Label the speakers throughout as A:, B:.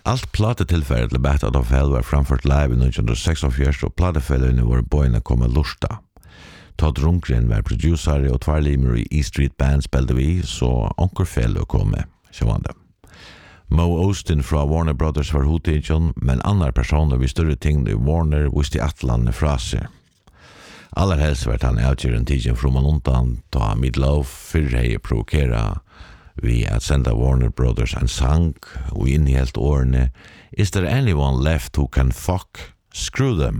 A: Allt platetillfället till Bat Out of Hell var framfört live i 1946 och platefällene var bøyene komma lursta. Todd Rundgren var producer och tvärlimer i E Street Band spelade vi så onkel Fellow kom med. Sjövande. Mo Austin från Warner Brothers var hotigen, men andra personer vid större ting i Warner visste Atlan fra sig. Allra helst var han avgören tigen från Malontan då Midlove fyrre provokera vi att sända Warner Brothers en sang och in helt årene Is there anyone left who can fuck? Screw them.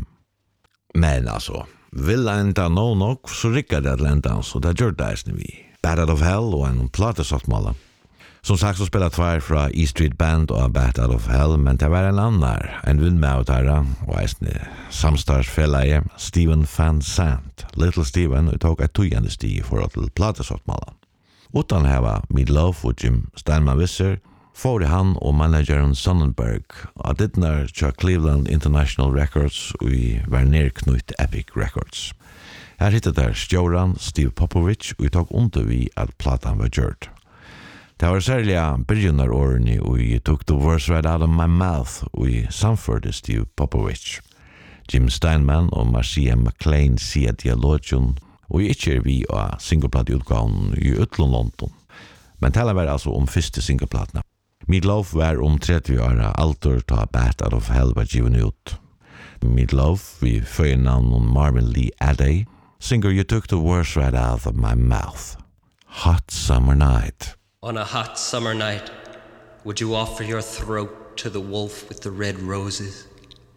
A: Men alltså, vill ända nog så rickar det att lända så det gör det vi. Bat Out of Hell och en platesattmala. Som sagt så spelar tvär från E Street Band och Bat Out of Hell, men det var en annan, en vindmautare och en samstartsfällaje, Steven Van Sant. Little Steven och tog ett tujande stig för att platesattmala. Utan hava Midlove och Jim Steinman Visser får han och manageren Sonnenberg att dittnar till Cleveland International Records och i var nerknutt Epic Records. Här hittade där stjóran Steve Popovich och tog under vi att platan var gjord. Det var särliga begynnelårene och I took the words right out of my mouth och I samförde Steve Popovich. Jim Steinman och Marcia McLean sier dialogen og ikke vi av singleplatutgaven I Utlund London. Men tala var altså om første singleplatna. Midlove var 30 år alder ta Bat Out of Hell var given ut. Midlove, vi føyer navn Marvin Lee Adey, singer You Took the Words Right Out of My Mouth. Hot Summer Night.
B: On a hot summer night, would you offer your throat to the wolf with the red roses?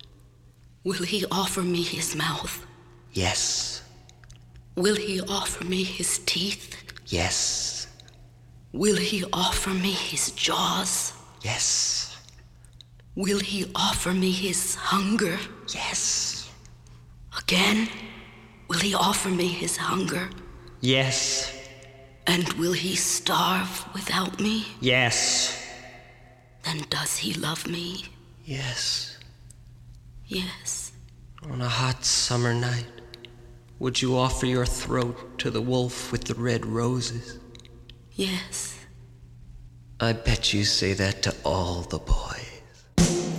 C: Will he offer me his mouth?
B: Yes.
C: Will he offer me his teeth?
B: Yes.
C: Will he offer me his jaws?
B: Yes.
C: Will he offer me his hunger?
B: Yes.
C: Again, will he offer me his hunger?
B: Yes.
C: And will he starve without me?
B: Yes.
C: Then does he love me?
B: Yes.
C: Yes.
B: On a hot summer night, would you offer your throat to the wolf with the red roses?
C: Yes.
B: I bet you say that to all the boys.